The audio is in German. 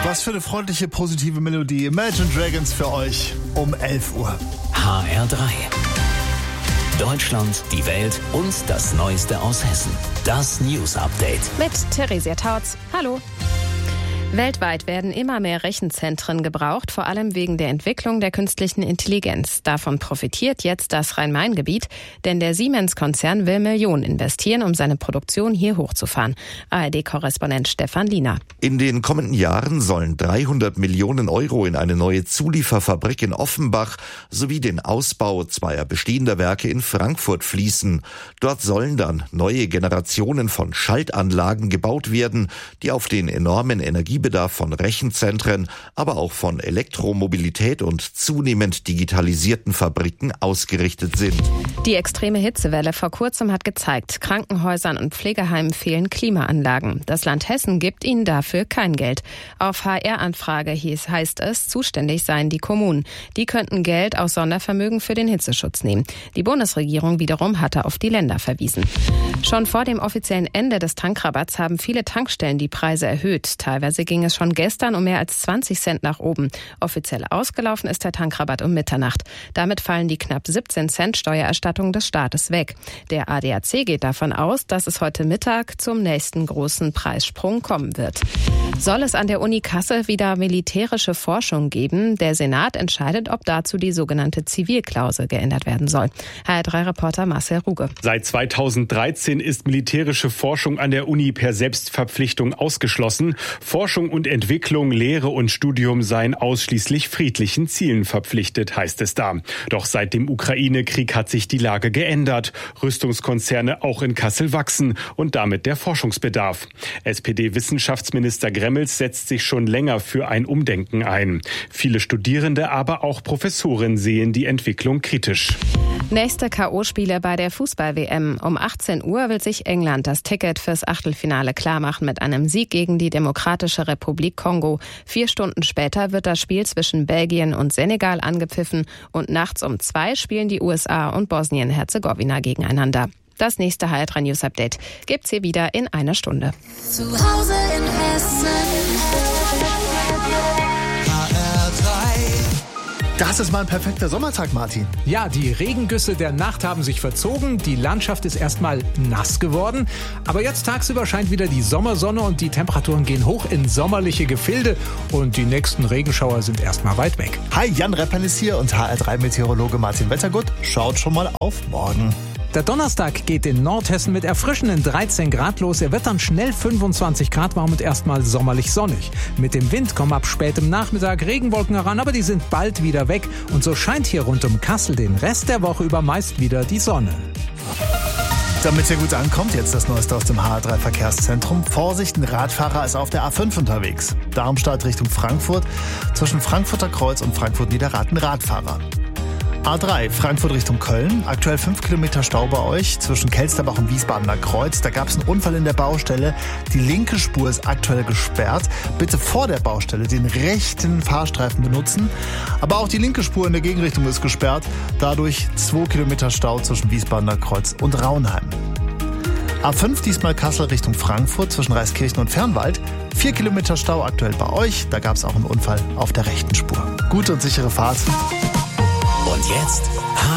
Was für eine freundliche, positive Melodie. Imagine Dragons für euch um 11 Uhr. HR3. Deutschland, die Welt und das Neueste aus Hessen. Das News Update. Mit Theresia Tautz. Hallo. Weltweit werden immer mehr Rechenzentren gebraucht, vor allem wegen der Entwicklung der künstlichen Intelligenz. Davon profitiert jetzt das Rhein-Main-Gebiet, denn der Siemens-Konzern will Millionen investieren, um seine Produktion hier hochzufahren. ARD-Korrespondent Stefan Liener. In den kommenden Jahren sollen 300 Millionen Euro in eine neue Zulieferfabrik in Offenbach sowie den Ausbau zweier bestehender Werke in Frankfurt fließen. Dort sollen dann neue Generationen von Schaltanlagen gebaut werden, die auf den enormen Energiebedarf von Rechenzentren, aber auch von Elektromobilität und zunehmend digitalisierten Fabriken ausgerichtet sind. Die extreme Hitzewelle vor kurzem hat gezeigt, Krankenhäusern und Pflegeheimen fehlen Klimaanlagen. Das Land Hessen gibt ihnen dafür kein Geld. Auf HR-Anfrage heißt es, zuständig seien die Kommunen. Die könnten Geld aus Sondervermögen für den Hitzeschutz nehmen. Die Bundesregierung wiederum hatte auf die Länder verwiesen. Schon vor dem offiziellen Ende des Tankrabatts haben viele Tankstellen die Preise erhöht. Teilweise ging es schon gestern um mehr als 20 Cent nach oben. Offiziell ausgelaufen ist der Tankrabatt um Mitternacht. Damit fallen die knapp 17 Cent Steuererstattung des Staates weg. Der ADAC geht davon aus, dass es heute Mittag zum nächsten großen Preissprung kommen wird. Soll es an der Uni Kassel wieder militärische Forschung geben? Der Senat entscheidet, ob dazu die sogenannte Zivilklausel geändert werden soll. HR3-Reporter Marcel Ruge. Seit 2013 ist militärische Forschung an der Uni per Selbstverpflichtung ausgeschlossen. Forschung und Entwicklung, Lehre und Studium seien ausschließlich friedlichen Zielen verpflichtet, heißt es da. Doch seit dem Ukraine-Krieg hat sich die Lage geändert. Rüstungskonzerne auch in Kassel wachsen und damit der Forschungsbedarf. SPD-Wissenschaftsminister Gremmels setzt sich schon länger für ein Umdenken ein. Viele Studierende, aber auch Professoren sehen die Entwicklung kritisch. Nächste K.O.-Spiele bei der Fußball-WM. Um 18 Uhr will sich England das Ticket fürs Achtelfinale klarmachen mit einem Sieg gegen die Demokratische Republik Kongo. 4 Stunden später wird das Spiel zwischen Belgien und Senegal angepfiffen und nachts um 2 spielen die USA und Bosnien-Herzegowina gegeneinander. Das nächste HR3 News Update gibt's hier wieder in einer Stunde. Zu Hause in Hessen. Das ist mal ein perfekter Sommertag, Martin. Ja, die Regengüsse der Nacht haben sich verzogen, die Landschaft ist erstmal nass geworden, aber jetzt tagsüber scheint wieder die Sommersonne und die Temperaturen gehen hoch in sommerliche Gefilde und die nächsten Regenschauer sind erstmal weit weg. Hi, Jan Reppern ist hier und HR3-Meteorologe Martin Wettergut schaut schon mal auf morgen. Der Donnerstag geht in Nordhessen mit erfrischenden 13 Grad los. Er wird dann schnell 25 Grad warm und erstmal sommerlich sonnig. Mit dem Wind kommen ab spätem Nachmittag Regenwolken heran, aber die sind bald wieder weg. Und so scheint hier rund um Kassel den Rest der Woche über meist wieder die Sonne. Damit ihr gut ankommt, jetzt das Neueste aus dem HR3-Verkehrszentrum. Vorsicht, ein Radfahrer ist auf der A5 unterwegs. Darmstadt Richtung Frankfurt. Zwischen Frankfurter Kreuz und Frankfurt-Niederrad ein Radfahrer. A3, Frankfurt Richtung Köln. Aktuell 5 Kilometer Stau bei euch zwischen Kelsterbach und Wiesbadener Kreuz. Da gab es einen Unfall in der Baustelle. Die linke Spur ist aktuell gesperrt. Bitte vor der Baustelle den rechten Fahrstreifen benutzen. Aber auch die linke Spur in der Gegenrichtung ist gesperrt. Dadurch 2 Kilometer Stau zwischen Wiesbadener Kreuz und Raunheim. A5 diesmal Kassel Richtung Frankfurt zwischen Reiskirchen und Fernwald. 4 Kilometer Stau aktuell bei euch. Da gab es auch einen Unfall auf der rechten Spur. Gute und sichere Fahrt. Und jetzt